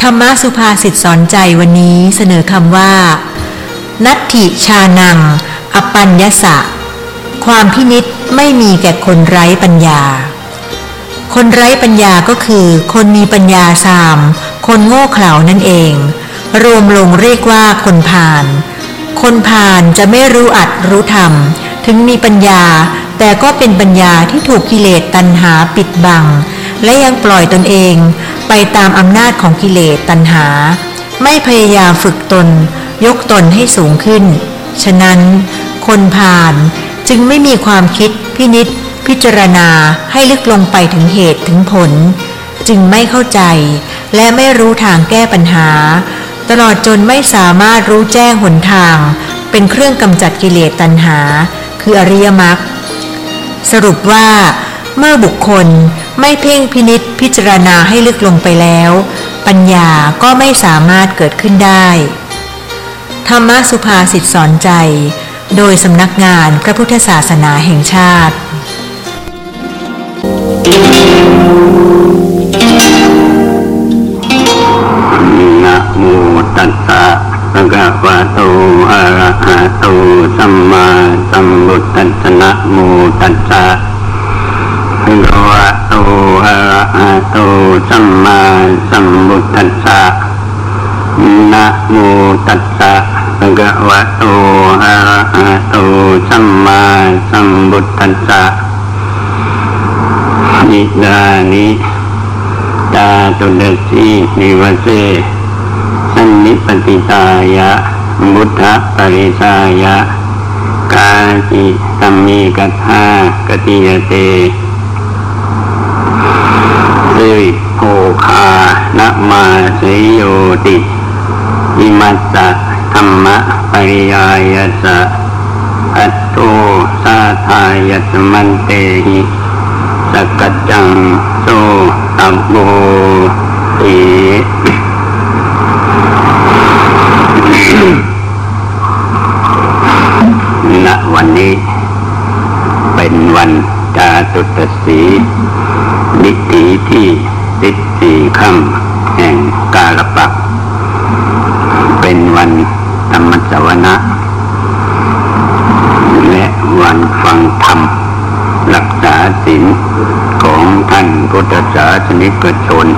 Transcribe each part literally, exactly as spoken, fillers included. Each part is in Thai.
รรมสุภาษิตสอนใจวันนี้เสนอคำว่านัตถิชานังอปัญญสะความพินิจไม่มีแก่คนไร้ปัญญาคนไร้ปัญญาก็คือคนมีปัญญาสามคนโง่เขลานั่นเองรวมลงเรียกว่าคนพาลคนพาลจะไม่รู้อัดรู้ธรรมถึงมีปัญญาแต่ก็เป็นปัญญาที่ถูกกิเลสตัณหาปิดบังและยังปล่อยตนเองไปตามอำนาจของกิเลสตัณหาไม่พยายามฝึกตนยกตนให้สูงขึ้นฉะนั้นคนพาลจึงไม่มีความคิดพินิจพิจารณาให้ลึกลงไปถึงเหตุถึงผลจึงไม่เข้าใจและไม่รู้ทางแก้ปัญหาตลอดจนไม่สามารถรู้แจ้งหนทางเป็นเครื่องกำจัดกิเลสตัณหาคืออริยมรรคสรุปว่าเมื่อบุคคลไม่เพ่งพินิจพิจารณาให้ลึกลงไปแล้วปัญญาก็ไม่สามารถเกิดขึ้นได้ธรรมสุภาษิตสอนใจโดยสำนักงานพระพุทธศาสนาแห่งชาตินะโมตัสสะภะคะวะโตอะระหะโตสัมมาสัมพุทธัสสะนะโมตัสสะภะคะวะโตอะระหะโตสัมมาสัมพุทธัสสะนะโมตัสสะภะคะวะโตอะระหะโตสัมมาสัมพุทธัสสะนิดานิตาตุเดสีนิวเสสันนิปติตายะบุทธปริสายะกาจิสัมมิกัฏฐากติยเตสิริโภคานะมาเสยโยติอิมัสสะธัมมะปริยายัสสะอัตโตสาทายัสมันเตหิสักกัจจังโสตัมโบติณวันนี้เป็นวันจาตุตสีนิติที่สิบสี่ค่ำแห่งกาลปักษ์เป็นวันธรรมสวนะและวันฟังธรรมรักษาศีลของท่านพุทธศาสนิกชน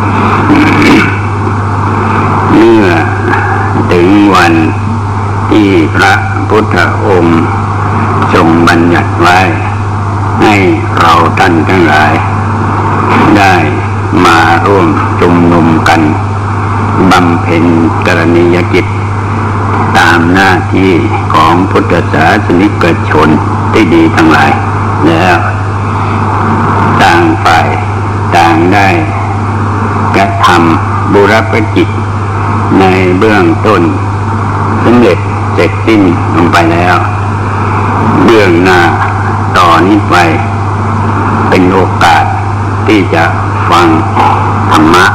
เมื่อถึงวันที่พระพุทธองค์ทรงบัญญัติไว้ให้เราท่านทั้งหลายได้มาร่วมชุมนุมกันบำเพ็ญกรณียกิจตามหน้าที่ของพุทธศาสนิกชนที่ดีทั้งหลายแล้วต่างฝ่ายต่างได้กระทำบุรพกิจในเบื้องต้นสำเร็จเสร็จสิ้นลงไปแล้วเบื้องหน้าต่อนนี้ไปเป็นโอกาสที่จะฟังธรรมะ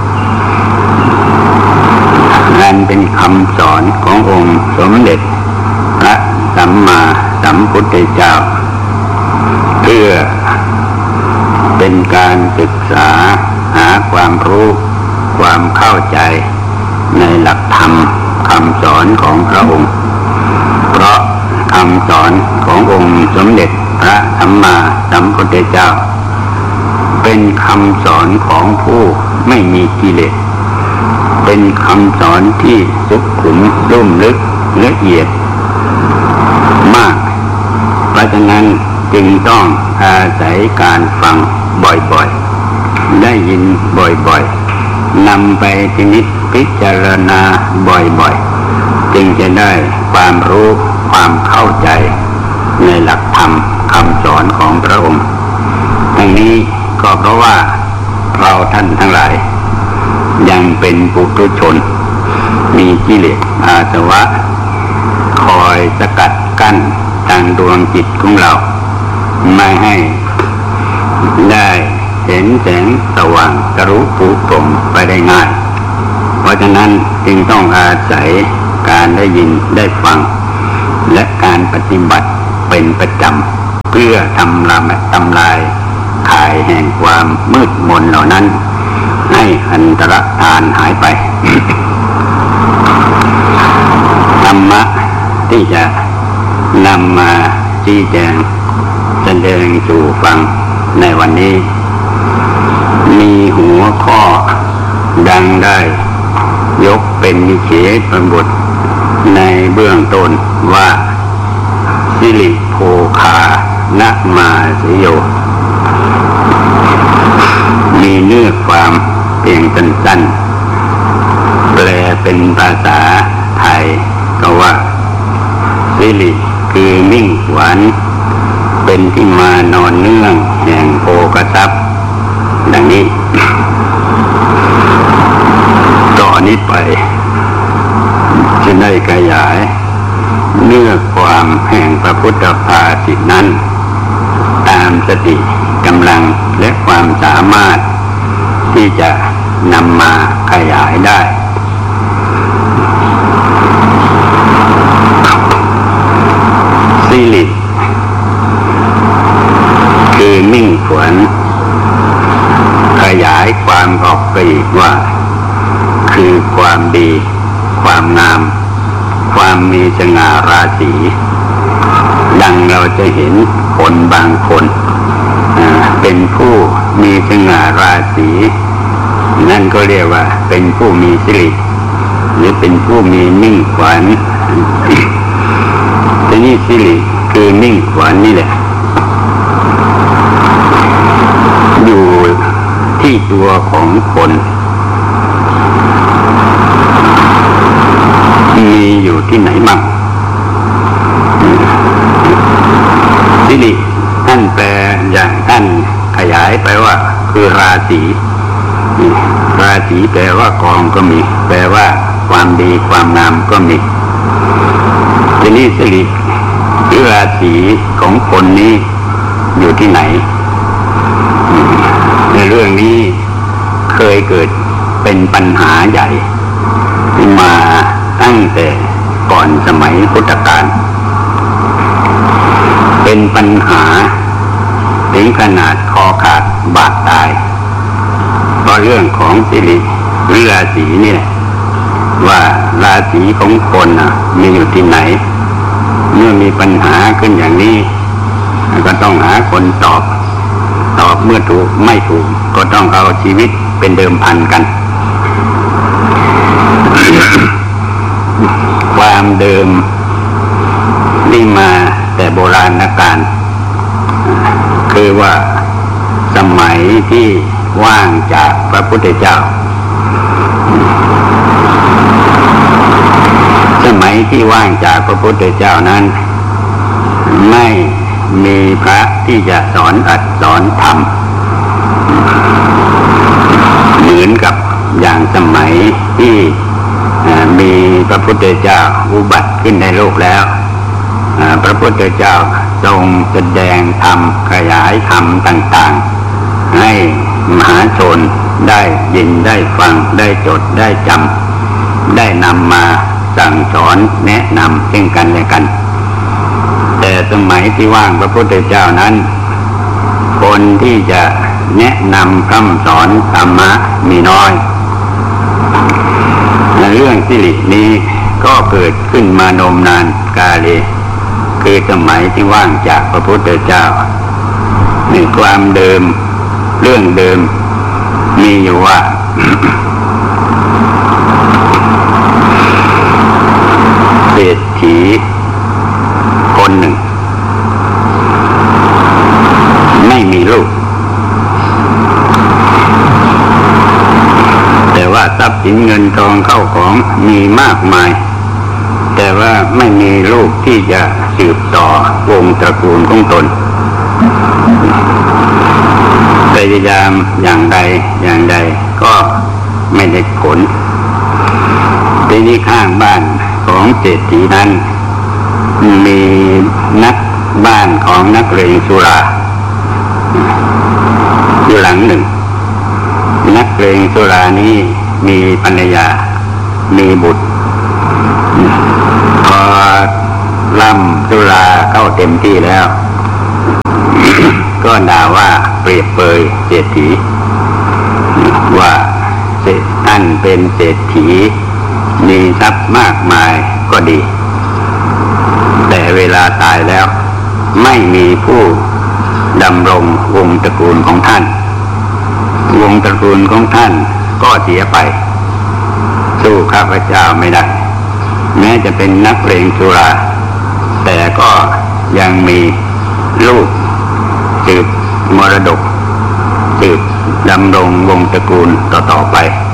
นั่นเป็นคำสอนขององค์สมเด็จพระสัมมาสัมพุทธเจ้าเพื่อเป็นการศึกษาหาความรู้ความเข้าใจในหลักธรรมคำสอนของพระองค์เพราะคำสอนขององค์สมเด็จพระสัมมาสัมพุทธเจ้าเป็นคำสอนของผู้ไม่มีกิเลสเป็นคำสอนที่สุขุมลุ่มลึกละเอียดมากเพราะฉะนั้นจึงต้องอาศัยการฟังบ่อยๆได้ยินบ่อยๆนำไปพินิจพิจารณาบ่อยๆจึงจะได้ความรู้ความเข้าใจในหลักธรรมคำสอนของพระองค์ทั้งนี้ก็เพราะว่าเราท่านทั้งหลายยังเป็นปุถุชนมีกิเลสอาสวะคอยสกัดกั้นทางดวงจิตของเราไม่ให้ได้เห็นแสงสว่างทะลุปูโปร่งไปได้ง่ายเพราะฉะนั้นจึงต้องอาศัยการได้ยินได้ฟังและการปฏิบัติเป็นประจำเพื่อทำลายทำลายข่ายแห่งความมืดมนเหล่านั้นใให้อันตรธานหายไป ธรรมะที่จะนำมาชี้แจงแสดงสู่ฟังในวันนี้มีหัวข้อดังได้ยกเป็นนิเขปบทในเบื้องต้นว่าสิริโภคานะมาสโยมีเนื้อความเพียงสั้นๆแปลเป็นภาษาไทยก็ว่าสิริคือมิ่งขวัญเป็นที่มานอนเนื่องแห่งโภคทรัพย์ดังนี้ต่อนนี้ไปจะได้ขยายเนื้อความแห่งพระพุทธภาษิตนั้นตามสติกำลังและความสามารถที่จะนำมาขยายได้สิริคือมิ่งขวัญขยายความออกไปอีกว่าคือความดีความงามความมีสง่าราศีดังเราจะเห็นคนบางคนเป็นผู้มีสง่าราศีนั่นก็เรียกว่าเป็นผู้มีสิริหรือเป็นผู้มีมิ่งขวัญแต่นี่สิริคือมิ่งขวัญนี่แหละอยู่ที่ตัวของคนมีอยู่ที่ไหนมั่งสิริท่านแปลอย่างท่านขยายไปว่าคือราศีราศีแปลว่ากองก็มีแปลว่าความดีความงามก็มีทีนี้สิริหรือราศีของคนนี้อยู่ที่ไหนในเรื่องนี้เคยเกิดเป็นปัญหาใหญ่มาตั้งแต่ก่อนสมัยพุทธกาลเป็นปัญหาถึงขนาดคอขาดบาดตายเพราะเรื่องของสิริหรือราศีนี่แหละว่าราศีของคนน่ะมีอยู่ที่ไหนเมื่อมีปัญหาขึ้นอย่างนี้ก็ต้องหาคนตอบตอบเมื่อถูกไม่ถูกก็ต้องเอาชีวิตเป็นเดิมพันกันความเดิมนี่มาแต่โบราณกาลคือว่าสมัยที่ว่างจากพระพุทธเจ้าสมัยที่ว่างจากพระพุทธเจ้านั้นไม่มีพระที่จะสอนอัดสอนธรรมเหมือนกับอย่างสมัยที่มีพระพุทธเจ้าอุบัติขึ้นในโลกแล้วพระพุทธเจ้าทรงแสดงธรรมขยายธรรมต่างๆให้มหาชนได้ยินได้ฟังได้จดได้จำได้นำมาสั่งสอนแนะนำซึ่งกันและกันแต่สมัยที่ว่างพระพุทธเจ้านั้นคนที่จะแนะนำคำสอนธรรมะมีน้อยในเรื่องสิรินี้ก็เกิดขึ้นมานมนานกาเลคือสมัยที่ว่างจากพระพุทธเจ้ามีความเดิมเรื่องเดิมมีอยู่ว่า เศรษฐีคนหนึ่งไม่มีลูกแต่ว่าทรัพย์สินเงินทองเข้าของมีมากมายแต่ว่าไม่มีลูกที่จะสืบต่อวงตระกูลของตนพยายามอย่างใดอย่างใดก็ไม่ได้ผลทีนี้ข้างบ้านของเศรษฐีนั้นมีนักบ้านของนักเลงสุราอยู่หลังหนึ่งนักเลงสุรานี้มีภรรยามีบุตรพอล่ำสุราเข้าเต็มที่แล้ว ก็ด่าว่าเปรียบเปรยเศรษฐีว่าท่านเป็นเศรษฐีมีทรัพย์มากมายก็ดีแต่เวลาตายแล้วไม่มีผู้ดำรงวงตระกูลของท่านวงตระกูลของท่านก็เสียไปสู้ข้าพเจ้าไม่ได้แม้จะเป็นนักเลงสุราแต่ก็ยังมีลูกสืบมรดกสืบดำรงวงตระกูลต่อๆไป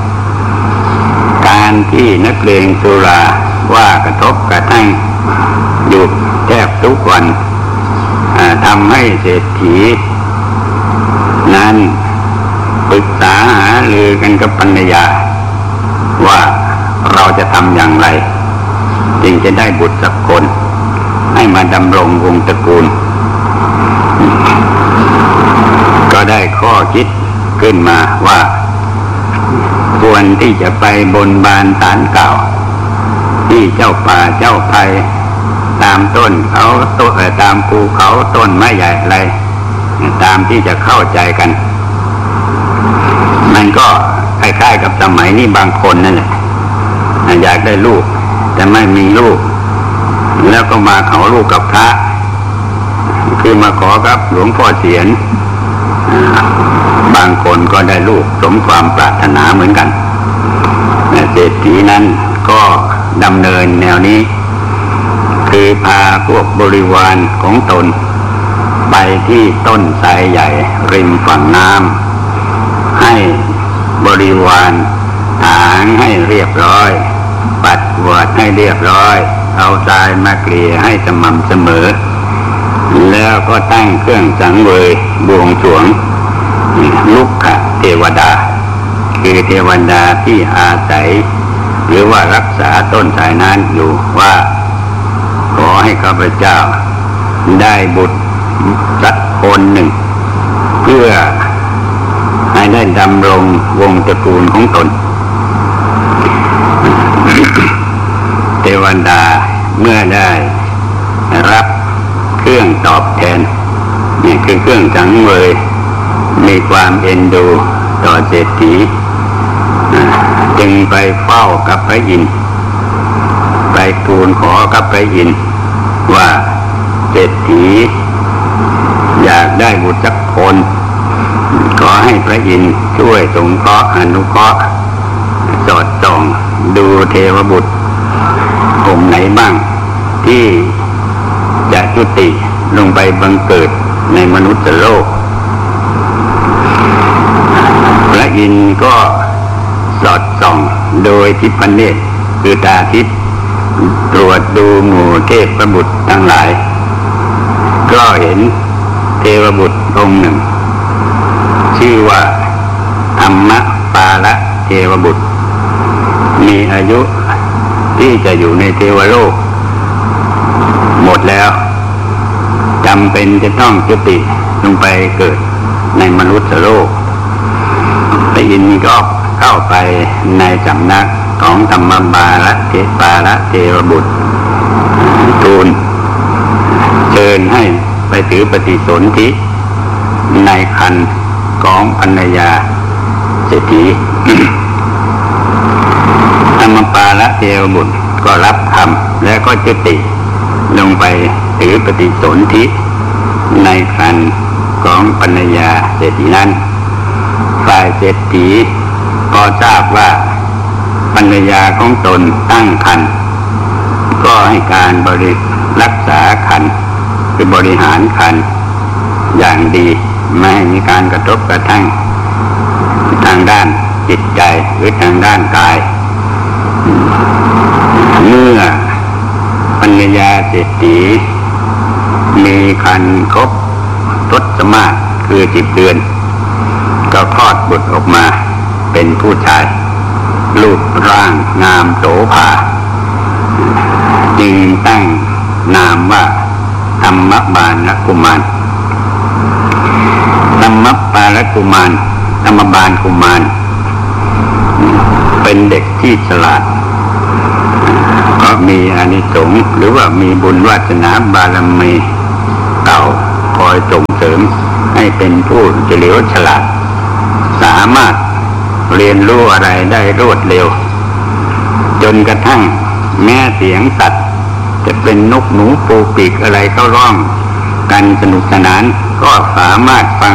การที่นักเลงสุราว่ากระทบกระทั่งอยู่แทบทุกวันทำให้เศรษฐีนั้นปรึกษาหารือกันกับภรรยาว่าเราจะทำอย่างไรจึงจะได้บุตรสักคนให้มาดำรงวงตระกูลก็ได้ข้อคิดขึ้นมาว่าควรที่จะไปบนบานศาลเก่าที่เจ้าป่าเจ้าไผ่ตามต้นเขาต้นตามภูเขาต้นไม้ใหญ่อะไรตามที่จะเข้าใจกันมันก็คล้ายๆกับสมัยนี้บางคนนั่นแหละอยากได้ลูกแต่ไม่มีลูกแล้วก็มาขอลูกกับพระคือมาขอกับหลวงพ่อเสียรบางคนก็ได้ลูกสมความปรารถนาเหมือนกันเศรษฐีนั้นก็ดำเนินแนวนี้คือพาพวกบริวารของตนไปที่ต้นไทรใหญ่ริมฝั่งน้ำให้บริวารถางให้เรียบร้อยปัดกวาดให้เรียบร้อยเอาทรายมาเกลี่ยให้สม่ำเสมอแล้วก็ตั้งเครื่องสังเวยบวงสรวงลุกขเทวดาคือเทวดาที่อาศัยหรือว่ารักษาต้นไทรนั้นอยู่ว่าขอให้ข้าพเจ้าได้บุตรสักคนหนึ่งเพื่อให้ได้ดำรงวงตระกูลของตน เทวดาเมื่อได้รับเครื่องตอบแทนนี่คือเครื่องสังเวยมีความเอ็นดูต่อเศรษฐีจึงไปเฝ้ากับพระอินทร์ไปทูลขอกับพระอินทร์ว่าเศรษฐีอยากได้บุตรสักคนขอให้พระอินทร์ช่วยสงเคราะห์อนุเคราะห์สอดส่องดูเทวบุตรกลุ่มไหนบ้างที่จะจุติลงไปบังเกิดในมนุษย์โลกพระอินทร์ก็สอดส่องโดยทิพเนตรคือตาทิพย์ตรวจดูหมู่เทพบุตรทั้งหลายก็เห็นเทวบุตรองค์หนึ่งชื่อว่าธรรมปาละเทวบุตรมีอายุที่จะอยู่ในเทวโลกหมดแล้วจำเป็นจะต้องจุติลงไปเกิดในมนุษย์โลกพระอินทร์ก็เข้าไปในสำนักของธรรมบาลเทปาละเทวบุตรทูลเชิญให้ไปถือปฏิสนธิในครรภ์ของภรรยาเศรษฐี ธรรมปาละเทวบุตรก็รับคำและก็จุติลงไปถือปฏิสนธิในครรภ์ของภรรยาเศรษฐีนั้นฝ่ายเศรษฐีพอทราบว่าภรรยาของตนตั้งครรภ์ก็ให้การบริรักษาครรภ์คือบริหารครรภ์อย่างดีไม่ให้มีการกระทบกระทั่งทางด้านจิตใจหรือทางด้านกายเมื่อภรรยาเศรษฐีมีครรภ์ครบทศมาสคือสิบเดือนก็คลอดบุตรออกมาเป็นผู้ชายรูปร่างงามโสภาจึงตั้งนามว่าธรรมบาลกุมารธรรมบาลกุมารธรรมบาลกุมารเป็นเด็กที่ฉลาดก็มีอานิสงส์หรือว่ามีบุญวาสนาบารมีเก่าคอยส่งเสริมให้เป็นผู้เฉลียวฉลาดสามารถเรียนรู้อะไรได้รวดเร็วจนกระทั่งแม้เสียงสัตว์จะเป็นนกหนูปูปีกอะไรก็ร้องกันสนุกสนานก็สามารถฟัง